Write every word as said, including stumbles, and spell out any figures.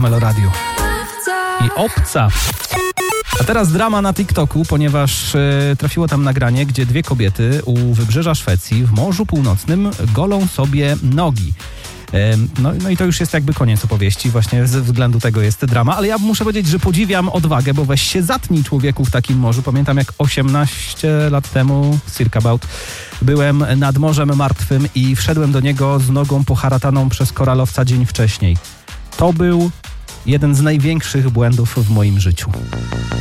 Meloradiu. I obca. A teraz drama na TikToku, ponieważ e, trafiło tam nagranie, gdzie dwie kobiety u wybrzeża Szwecji w Morzu Północnym golą sobie nogi. E, no, no i to już jest jakby koniec opowieści, właśnie ze względu tego jest drama, ale ja muszę powiedzieć, że podziwiam odwagę, bo weź się zatnij, człowieku, w takim morzu. Pamiętam, jak osiemnaście lat temu, circa about, byłem nad Morzem Martwym i wszedłem do niego z nogą poharataną przez koralowca dzień wcześniej. To był jeden z największych błędów w moim życiu.